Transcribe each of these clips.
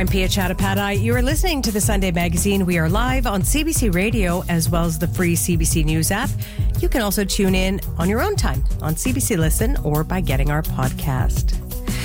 I'm Pia Chattopadhyay. You are listening to the Sunday Magazine. We are live on CBC Radio as well as the free CBC News app. You can also tune in on your own time on CBC Listen or by getting our podcast.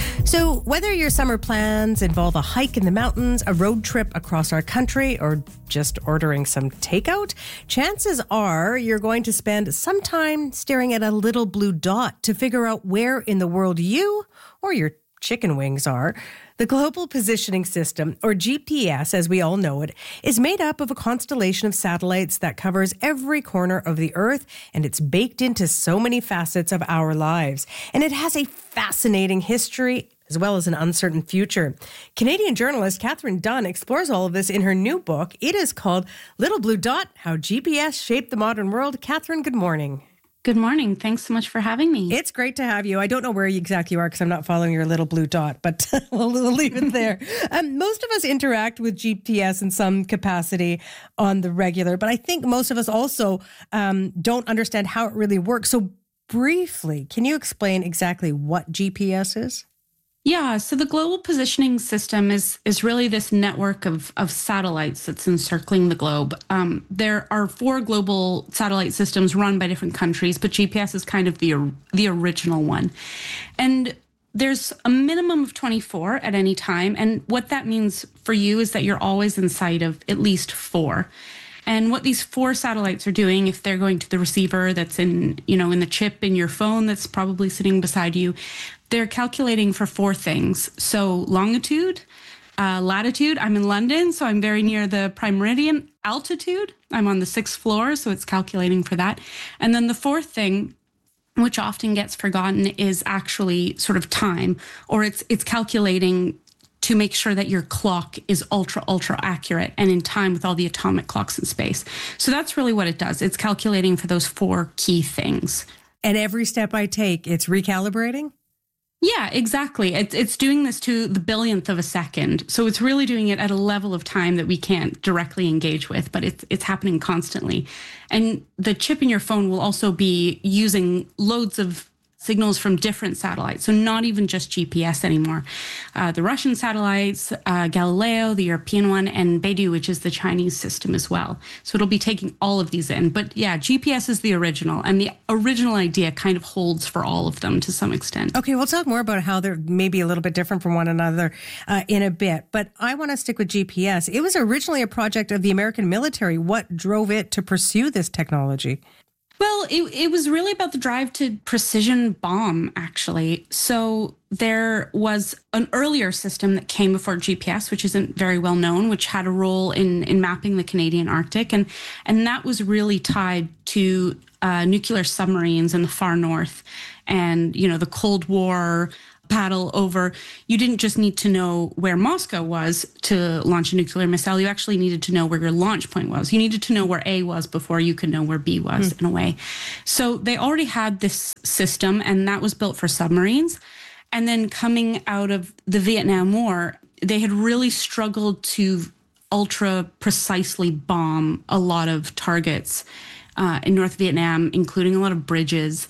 So whether your summer plans involve a hike in the mountains, a road trip across our country, or just ordering some takeout, chances are you're going to spend some time staring at a little blue dot to figure out where in the world you or your chicken wings are. The Global Positioning System, or GPS as we all know it, is made up of a constellation of satellites that covers every corner of the Earth, and it's baked into so many facets of our lives. And it has a fascinating history as well as an uncertain future. Canadian journalist Catherine Dunn explores all of this in her new book. It is called Little Blue Dot, How GPS Shaped the Modern World. Catherine, good morning. Good morning. Thanks so much for having me. It's great to have you. I don't know where exactly you are because I'm not following your little blue dot, but we'll leave it there. Most of us interact with GPS in some capacity on the regular, but I think most of us also don't understand how it really works. So briefly, can you explain exactly what GPS is? Yeah, so the Global Positioning System is really this network of satellites that's encircling the globe. There are 4 global satellite systems run by different countries, but GPS is kind of the original one. And there's a minimum of 24 at any time. And what that means for you is that you're always in sight of at least 4. And what these 4 satellites are doing, if they're going to the receiver that's in the chip in your phone that's probably sitting beside you, they're calculating for 4 things. So longitude, latitude, I'm in London, so I'm very near the prime meridian. Altitude, I'm on the 6th floor, so it's calculating for that. And then the 4th thing, which often gets forgotten, is actually sort of time, or it's calculating to make sure that your clock is ultra accurate and in time with all the atomic clocks in space. So that's really what it does. It's calculating for those 4 key things. And every step I take, it's recalibrating? Yeah, exactly. It's doing this to the billionth of a second. So it's really doing it at a level of time that we can't directly engage with, but it's happening constantly. And the chip in your phone will also be using loads of signals from different satellites, so not even just GPS anymore. The Russian satellites, Galileo, the European one, and Beidou, which is the Chinese system as well. So it'll be taking all of these in. But yeah, GPS is the original, and the original idea kind of holds for all of them to some extent. Okay, we'll talk more about how they're maybe a little bit different from one another in a bit. But I want to stick with GPS. It was originally a project of the American military. What drove it to pursue this technology? Well, it was really about the drive to precision bomb, actually. So there was an earlier system that came before GPS, which isn't very well known, which had a role in mapping the Canadian Arctic. And that was really tied to nuclear submarines in the far north and, the Cold War battle over, you didn't just need to know where Moscow was to launch a nuclear missile. You actually needed to know where your launch point was. You needed to know where A was before you could know where B was, in a way. So they already had this system, and that was built for submarines. And then coming out of the Vietnam War, they had really struggled to ultra precisely bomb a lot of targets in North Vietnam, including a lot of bridges.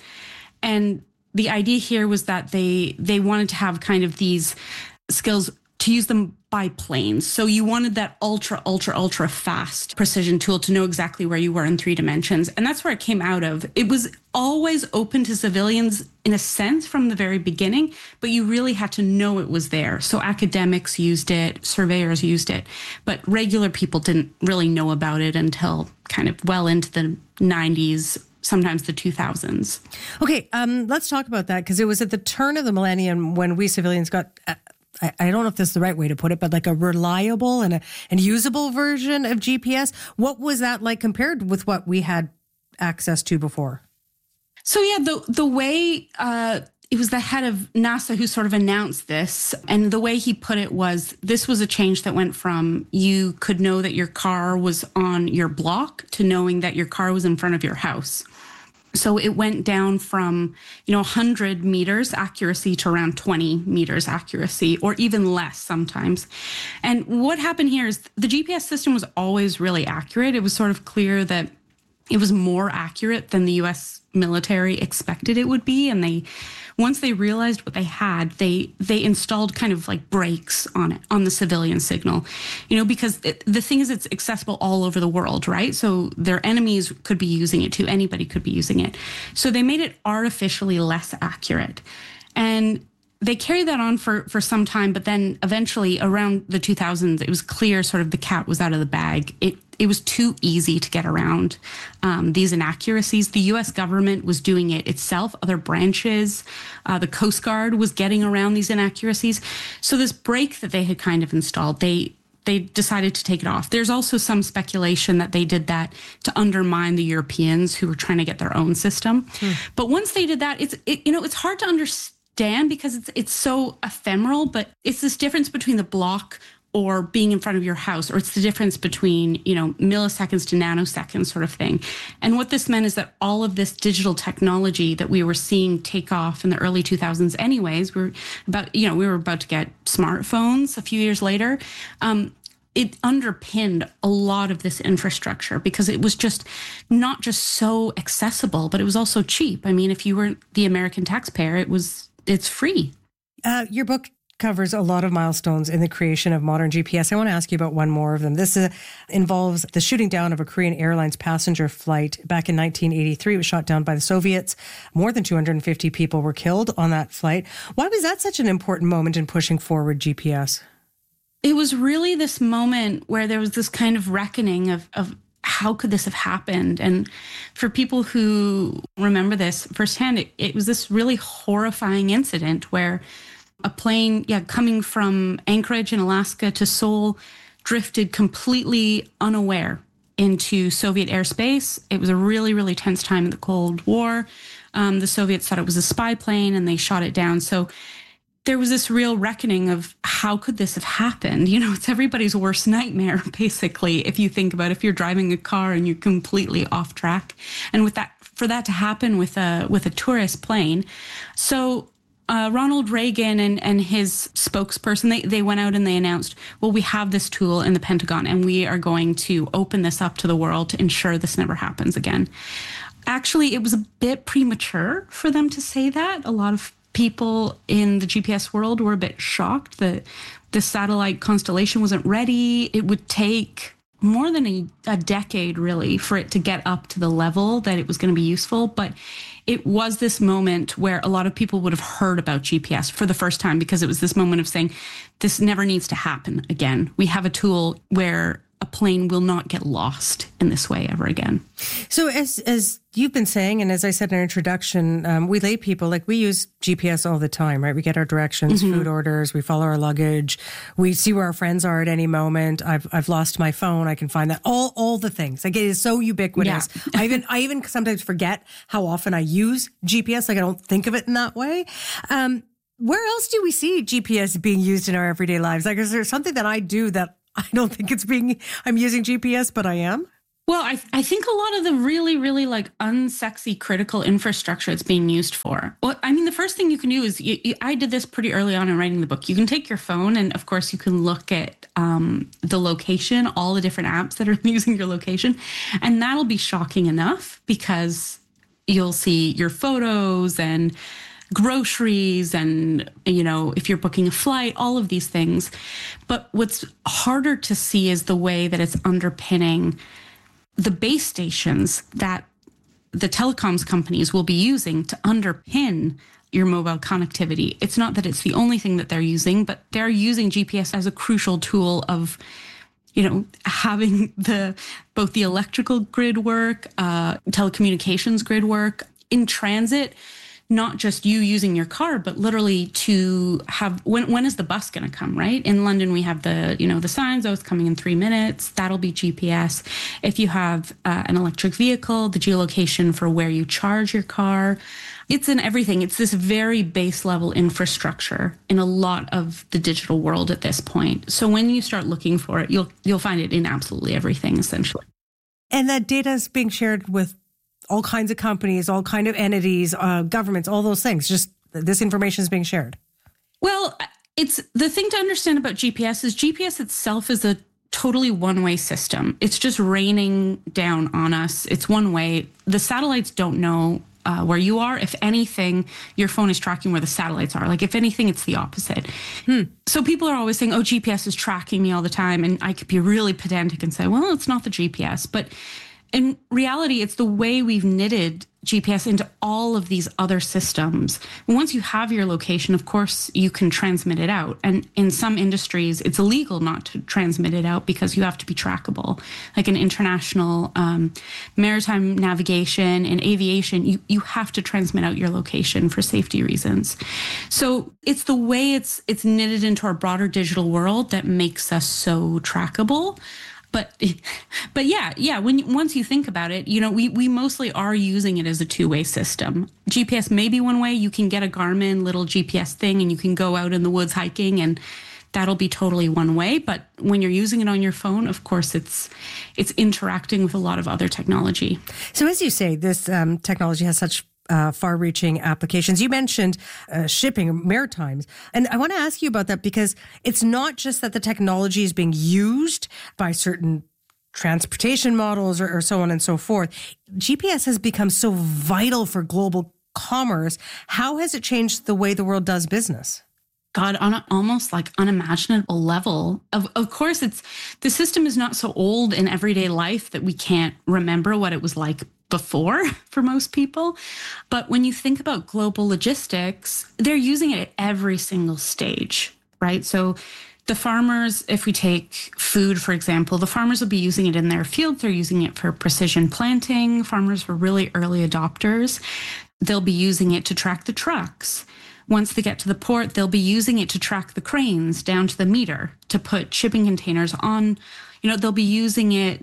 And the idea here was that they wanted to have kind of these skills to use them by planes. So you wanted that ultra fast precision tool to know exactly where you were in 3 dimensions. And that's where it came out of. It was always open to civilians in a sense from the very beginning, but you really had to know it was there. So academics used it, surveyors used it, but regular people didn't really know about it until kind of well into the 90s, sometimes the 2000s. Okay, let's talk about that, because it was at the turn of the millennium when we civilians got, I don't know if this is the right way to put it, but like a reliable and usable version of GPS. What was that like compared with what we had access to before? So yeah, the way it was the head of NASA who sort of announced this. And the way he put it was, this was a change that went from you could know that your car was on your block to knowing that your car was in front of your house. So it went down from, 100 meters accuracy to around 20 meters accuracy, or even less sometimes. And what happened here is the GPS system was always really accurate. It was sort of clear that it was more accurate than the US military expected it would be. And once they realized what they had, they installed kind of like brakes on it, on the civilian signal, because the thing is, it's accessible all over the world, right? So their enemies could be using it too. Anybody could be using it. So they made it artificially less accurate. And they carried that on for some time, but then eventually around the 2000s, it was clear sort of the cat was out of the bag. It was too easy to get around these inaccuracies. The U.S. government was doing it itself. Other branches, the Coast Guard was getting around these inaccuracies. So this brake that they had kind of installed, they decided to take it off. There's also some speculation that they did that to undermine the Europeans who were trying to get their own system. But once they did that, it's hard to understand because it's so ephemeral, but it's this difference between the block or being in front of your house, or it's the difference between, milliseconds to nanoseconds sort of thing. And what this meant is that all of this digital technology that we were seeing take off in the early 2000s anyways, we were about to get smartphones a few years later. It underpinned a lot of this infrastructure because it was just not just so accessible, but it was also cheap. I mean, if you were the American taxpayer, it's free. Your book covers a lot of milestones in the creation of modern GPS. I want to ask you about one more of them. This involves the shooting down of a Korean Airlines passenger flight back in 1983. It was shot down by the Soviets. More than 250 people were killed on that flight. Why was that such an important moment in pushing forward GPS? It was really this moment where there was this kind of reckoning of how could this have happened? And for people who remember this firsthand, it was this really horrifying incident where a plane, coming from Anchorage in Alaska to Seoul, drifted completely unaware into Soviet airspace. It was a really, really tense time in the Cold War. The Soviets thought it was a spy plane and they shot it down. So there was this real reckoning of how could this have happened? It's everybody's worst nightmare, basically, if you think about if you're driving a car and you're completely off track. And for that to happen with a tourist plane. So Ronald Reagan and his spokesperson, they went out and they announced, well, we have this tool in the Pentagon and we are going to open this up to the world to ensure this never happens again. Actually, it was a bit premature for them to say that. A lot of people in the GPS world were a bit shocked that the satellite constellation wasn't ready. It would take more than a decade, really, for it to get up to the level that it was going to be useful. But it was this moment where a lot of people would have heard about GPS for the first time because it was this moment of saying, this never needs to happen again. We have a tool where a plane will not get lost in this way ever again. So as you've been saying, and as I said in our introduction, we lay people, we use GPS all the time, right? We get our directions, food orders, we follow our luggage, we see where our friends are at any moment. I've lost my phone. I can find that. All the things. It is so ubiquitous. Yeah. I even sometimes forget how often I use GPS. I don't think of it in that way. Where else do we see GPS being used in our everyday lives? Is there something that I do that I don't think I'm using GPS, but I am? Well, I think a lot of the really, really unsexy critical infrastructure it's being used for. Well, I mean, the first thing you can do is, I did this pretty early on in writing the book. You can take your phone and, of course, you can look at the location, all the different apps that are using your location. And that'll be shocking enough because you'll see your photos and groceries and, if you're booking a flight, all of these things. But what's harder to see is the way that it's underpinning the base stations that the telecoms companies will be using to underpin your mobile connectivity. It's not that it's the only thing that they're using, but they're using GPS as a crucial tool of, having both the electrical grid work, telecommunications grid work in transit. Not just you using your car, but literally to have, when is the bus going to come, right? In London, we have the signs, it's coming in 3 minutes. That'll be GPS. If you have an electric vehicle, the geolocation for where you charge your car, it's in everything. It's this very base level infrastructure in a lot of the digital world at this point. So when you start looking for it, you'll find it in absolutely everything, essentially. And that data is being shared with all kinds of companies, all kind of entities, governments, all those things. Just this information is being shared. Well, it's the thing to understand about GPS is GPS itself is a totally one-way system. It's just raining down on us. It's one way. The satellites don't know where you are. If anything, your phone is tracking where the satellites are. Like, if anything, it's the opposite. So people are always saying, oh, GPS is tracking me all the time. And I could be really pedantic and say, well, it's not the GPS. But in reality, it's the way we've knitted GPS into all of these other systems. Once you have your location, of course, you can transmit it out. And in some industries, it's illegal not to transmit it out because you have to be trackable. Like in international maritime navigation and aviation, you have to transmit out your location for safety reasons. So it's the way it's knitted into our broader digital world that makes us so trackable. But yeah. Once you think about it, we mostly are using it as a two-way system. GPS may be one way. You can get a Garmin little GPS thing and you can go out in the woods hiking, and that'll be totally one way. But when you're using it on your phone, of course, it's interacting with a lot of other technology. So as you say, this technology has such far-reaching applications. You mentioned shipping, maritimes. And I want to ask you about that because it's not just that the technology is being used by certain transportation models or so on and so forth. GPS has become so vital for global commerce. How has it changed the way the world does business? God, on an almost like unimaginable level. Of course, the system is not so old in everyday life that we can't remember what it was like before for most people. But when you think about global logistics, they're using it at every single stage, right? So the farmers, if we take food, for example, the farmers will be using it in their fields. They're using it for precision planting. Farmers were really early adopters. They'll be using it to track the trucks. Once they get to the port, they'll be using it to track the cranes down to the meter, to put shipping containers on. They'll be using it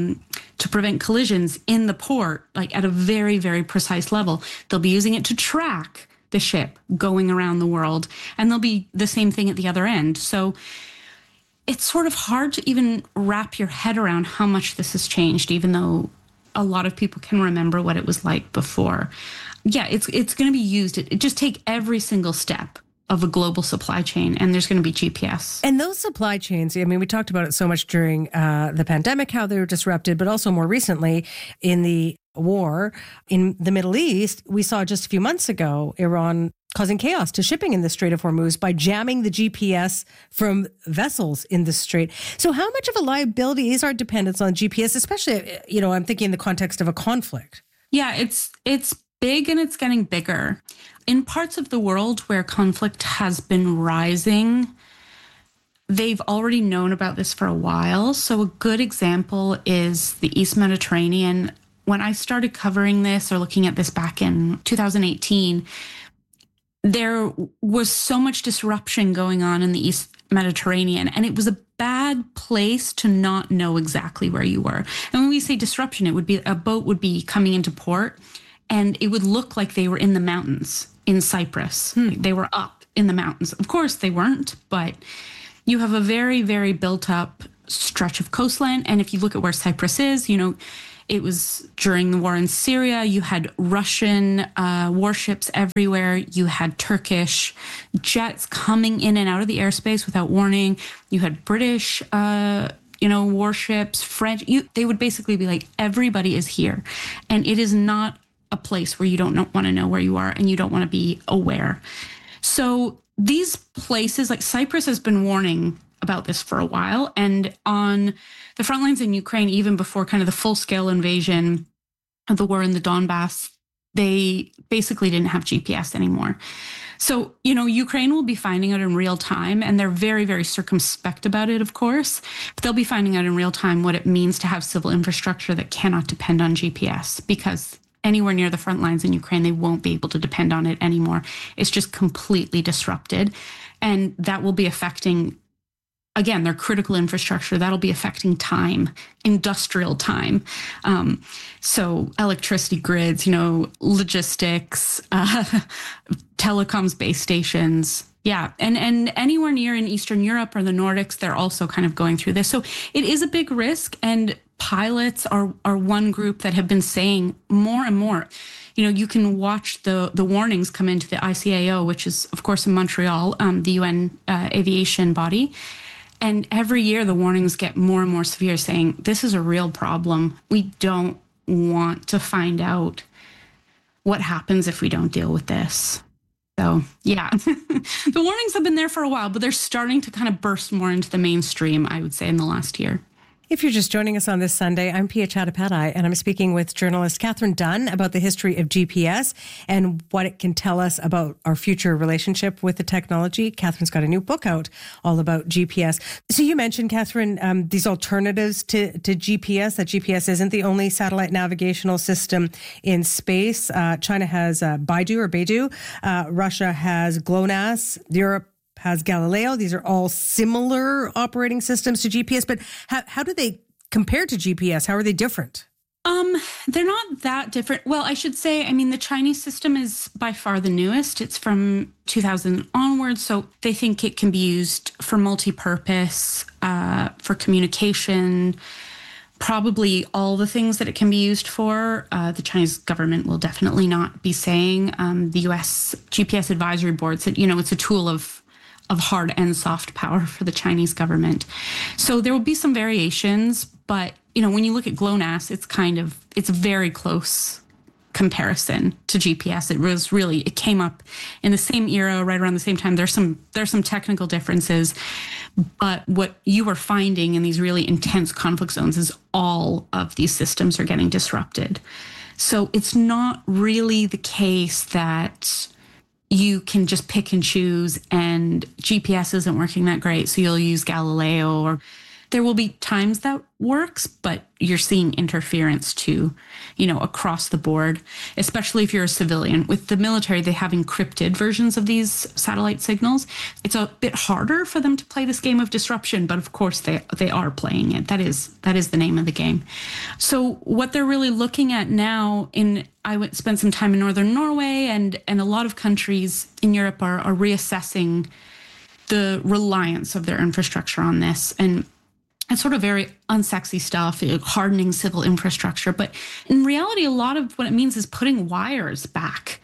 to prevent collisions in the port, like at a very, very precise level. They'll be using it to track the ship going around the world, and there'll be the same thing at the other end. So it's sort of hard to even wrap your head around how much this has changed, even though a lot of people can remember what it was like before. Yeah, it's going to be used. It just take every single step of a global supply chain, and there's going to be GPS. And those supply chains, I mean, we talked about it so much during the pandemic, how they were disrupted, but also more recently in the war in the Middle East. We saw just a few months ago, Iran causing chaos to shipping in the Strait of Hormuz by jamming the GPS from vessels in the strait. So how much of a liability is our dependence on GPS, especially, I'm thinking in the context of a conflict? Yeah, it's big and it's getting bigger. In parts of the world where conflict has been rising, they've already known about this for a while. So a good example is the East Mediterranean. When I started covering this or looking at this back in 2018, there was so much disruption going on in the East Mediterranean, and it was a bad place to not know exactly where you were. And when we say disruption, it would be a boat would be coming into port, and it would look like they were in the mountains in Cyprus. They were up in the mountains. Of course, they weren't, but you have a very, very built up stretch of coastline. And if you look at where Cyprus is, it was during the war in Syria. You had Russian warships everywhere. You had Turkish jets coming in and out of the airspace without warning. You had British warships, French. They would basically be like, everybody is here. And it is not a place where you don't want to know where you are and you don't want to be aware. So these places, like Cyprus has been warning about this for a while. And on the front lines in Ukraine, even before kind of the full-scale invasion of the war in the Donbass, they basically didn't have GPS anymore. So, Ukraine will be finding out in real time, and they're very, very circumspect about it, of course. But they'll be finding out in real time what it means to have civil infrastructure that cannot depend on GPS, because anywhere near the front lines in Ukraine, they won't be able to depend on it anymore. It's just completely disrupted. And that will be affecting, again, their critical infrastructure. That'll be affecting time, industrial time. So electricity grids, logistics, telecoms base stations. Yeah. And anywhere near in Eastern Europe or the Nordics, they're also kind of going through this. So it is a big risk. And pilots are one group that have been saying more and more, you can watch the warnings come into the ICAO, which is, of course, in Montreal, the UN aviation body. And every year the warnings get more and more severe, saying this is a real problem. We don't want to find out what happens if we don't deal with this. So, yeah, the warnings have been there for a while, but they're starting to kind of burst more into the mainstream, I would say, in the last year. If you're just joining us on this Sunday, I'm Pia Chattopadhyay, and I'm speaking with journalist Catherine Dunn about the history of GPS and what it can tell us about our future relationship with the technology. Catherine's got a new book out all about GPS. So you mentioned, Catherine, these alternatives to GPS, that GPS isn't the only satellite navigational system in space. China has Beidou. Russia has GLONASS. Europe has Galileo. These are all similar operating systems to GPS, but how do they compare to GPS? How are they different? They're not that different. Well, I should say, I mean, the Chinese system is by far the newest. It's from 2000 onwards, so they think it can be used for multi-purpose, for communication, probably all the things that it can be used for. The Chinese government will definitely not be saying. The U.S. GPS Advisory Board said, it's a tool of hard and soft power for the Chinese government. So there will be some variations, but, when you look at GLONASS, it's a very close comparison to GPS. It came up in the same era, right around the same time. There's some technical differences, but what you are finding in these really intense conflict zones is all of these systems are getting disrupted. So it's not really the case that you can just pick and choose and GPS isn't working that great, so you'll use Galileo, or there will be times that works, but you're seeing interference too, across the board, especially if you're a civilian. With the military, they have encrypted versions of these satellite signals. It's a bit harder for them to play this game of disruption, but of course they are playing it. That is the name of the game. So what they're really looking at now, I spent some time in northern Norway, and a lot of countries in Europe are reassessing the reliance of their infrastructure on this. And it's sort of very unsexy stuff, hardening civil infrastructure. But in reality, a lot of what it means is putting wires back.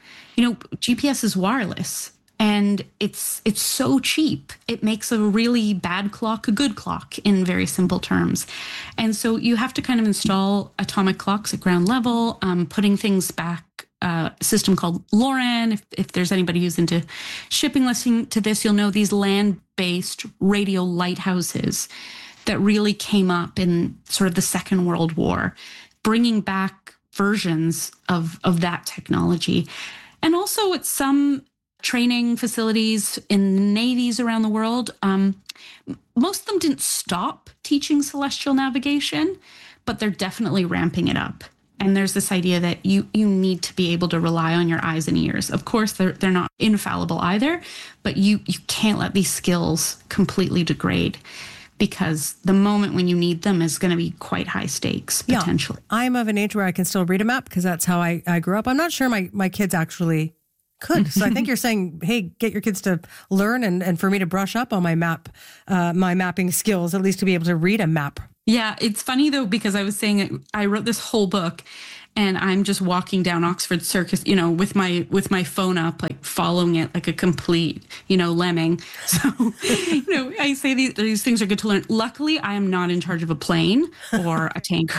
GPS is wireless, and it's so cheap. It makes a really bad clock a good clock in very simple terms. And so you have to kind of install atomic clocks at ground level, putting things back. A system called LORAN. If there's anybody who's into shipping listening to this, you'll know these land-based radio lighthouses that really came up in sort of the Second World War, bringing back versions of that technology. And also at some training facilities in navies around the world, most of them didn't stop teaching celestial navigation, but they're definitely ramping it up. And there's this idea that you need to be able to rely on your eyes and ears. Of course, they're not infallible either, but you can't let these skills completely degrade, because the moment when you need them is going to be quite high stakes, potentially. Yeah, I'm of an age where I can still read a map because that's how I grew up. I'm not sure my kids actually could. So I think you're saying, hey, get your kids to learn and for me to brush up on my mapping skills, at least to be able to read a map. Yeah, it's funny, though, because I was saying I wrote this whole book and I'm just walking down Oxford Circus, with my phone up, like following it like a complete, lemming. So, I say these things are good to learn. Luckily, I am not in charge of a plane or a tanker.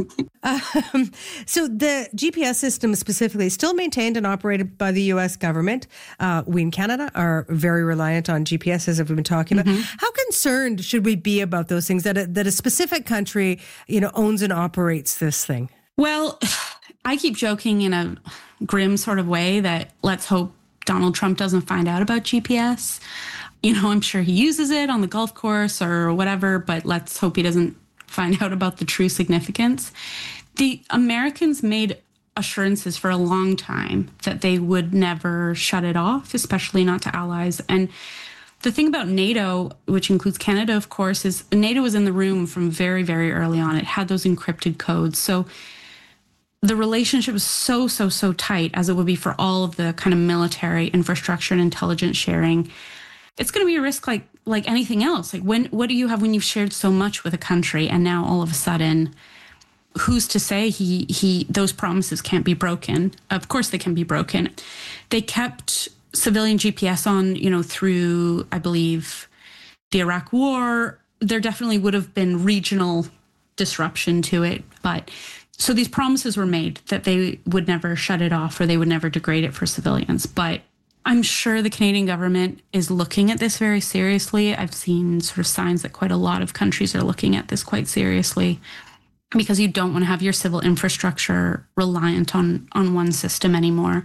So the GPS system specifically is still maintained and operated by the U.S. government. We in Canada are very reliant on GPS, as we've been talking about. How concerned should we be about those things, that a specific country, owns and operates this thing? Well, I keep joking in a grim sort of way that let's hope Donald Trump doesn't find out about GPS. I'm sure he uses it on the golf course or whatever, but let's hope he doesn't find out about the true significance. The Americans made assurances for a long time that they would never shut it off, especially not to allies. And the thing about NATO, which includes Canada, of course, is NATO was in the room from very, very early on. It had those encrypted codes. So the relationship was so tight, as it would be for all of the kind of military infrastructure and intelligence sharing. It's going to be a risk like anything else. Like what do you have when you've shared so much with a country and now all of a sudden, who's to say those promises can't be broken? Of course they can be broken. They kept civilian GPS on, through, I believe, the Iraq War. there definitely would have been regional disruption to it. But so these promises were made that they would never shut it off or they would never degrade it for civilians. But I'm sure the Canadian government is looking at this very seriously. I've seen sort of signs that quite a lot of countries are looking at this quite seriously, because you don't want to have your civil infrastructure reliant on one system anymore.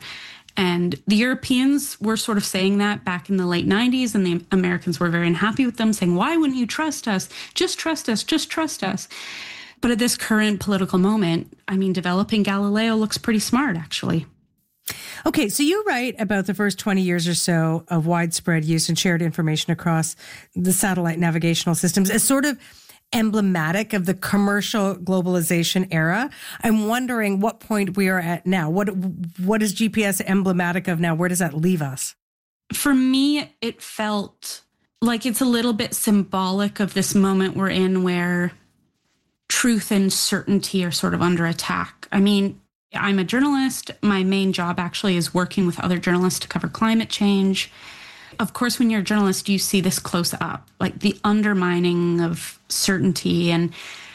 And the Europeans were sort of saying that back in the late 90s, and the Americans were very unhappy with them, saying, why wouldn't you trust us? Just trust us, just trust us. But at this current political moment, I mean, developing Galileo looks pretty smart, actually. Okay, so you write about the first 20 years or so of widespread use and shared information across the satellite navigational systems as sort of emblematic of the commercial globalization era. I'm wondering what point we are at now. What is GPS emblematic of now? Where does that leave us? For me, it felt like it's a little bit symbolic of this moment we're in where truth and certainty are sort of under attack. I mean, I'm a journalist. My main job actually is working with other journalists to cover climate change. Of course, when you're a journalist, you see this close up, like the undermining of certainty. And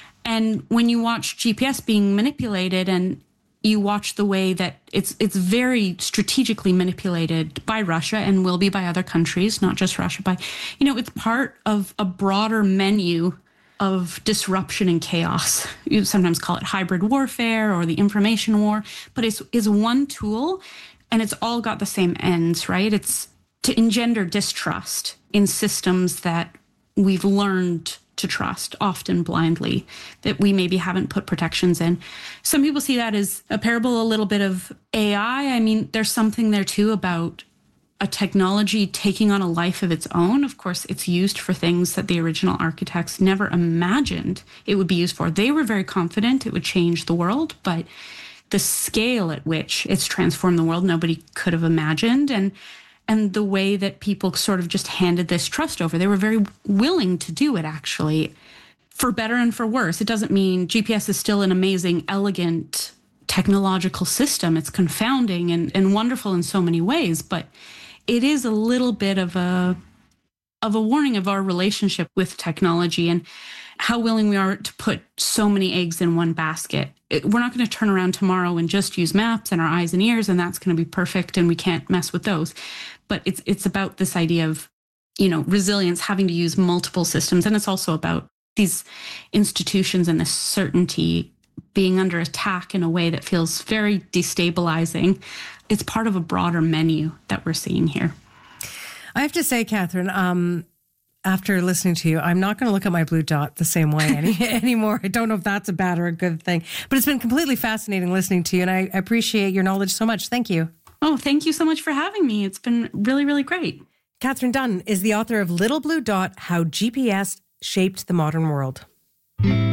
when you watch GPS being manipulated, and you watch the way that it's very strategically manipulated by Russia and will be by other countries, not just Russia, it's part of a broader menu of disruption and chaos. You sometimes call it hybrid warfare or the information war, but it's one tool, and it's all got the same ends, right? It's to engender distrust in systems that we've learned to trust, often blindly, that we maybe haven't put protections in. Some people see that as a parable, a little bit of AI. I mean, there's something there too about a technology taking on a life of its own. Of course, it's used for things that the original architects never imagined it would be used for. They were very confident it would change the world, but the scale at which it's transformed the world, nobody could have imagined. And the way that people sort of just handed this trust over, they were very willing to do it, actually, for better and for worse. It doesn't mean GPS is still an amazing, elegant technological system. It's confounding and wonderful in so many ways, but it is a little bit of a warning of our relationship with technology and how willing we are to put so many eggs in one basket. We're not going to turn around tomorrow and just use maps and our eyes and ears, and that's going to be perfect, and we can't mess with those. But it's about this idea of, resilience, having to use multiple systems. And it's also about these institutions and this certainty being under attack in a way that feels very destabilizing. It's part of a broader menu that we're seeing here. I have to say, Catherine, after listening to you, I'm not going to look at my blue dot the same way anymore. I don't know if that's a bad or a good thing, but it's been completely fascinating listening to you, and I appreciate your knowledge so much. Thank you. Oh, thank you so much for having me. It's been really, really great. Catherine Dunn is the author of Little Blue Dot: How GPS Shaped the Modern World.